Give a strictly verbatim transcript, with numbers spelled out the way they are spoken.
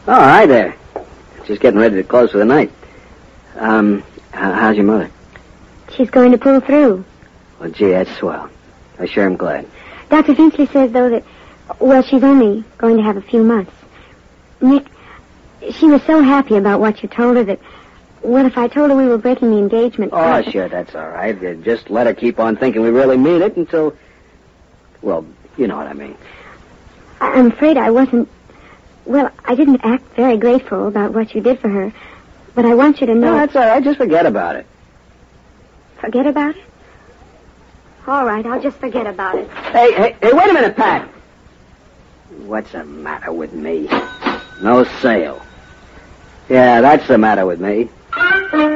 Oh, hi there. Just getting ready to close for the night. Um, h- how's your mother? She's going to pull through. Well, gee, that's swell. I sure am glad. Doctor Finchley says, though, that, well, she's only going to have a few months. Nick, she was so happy about what you told her that, well, if I told her we were breaking the engagement... Oh, I... sure, that's all right. Uh, just let her keep on thinking we really mean it until... Well, you know what I mean. I- I'm afraid I wasn't... Well, I didn't act very grateful about what you did for her, but I want you to know... No, that's all right. Just forget about it. Forget about it? All right, I'll just forget about it. Hey, hey, hey, wait a minute, Pat. What's the matter with me? No sale. Yeah, that's the matter with me.